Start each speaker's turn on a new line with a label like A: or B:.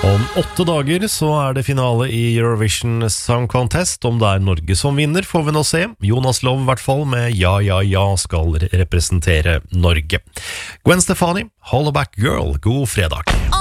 A: Om 8 dager så det finale i Eurovision Song Contest. Om det Norge som vinner, får vi nå se. Jonas Love I hvert fall med Ja, ja, ja skal representere Norge. Gwen Stefani, Hollaback Girl, god fredag.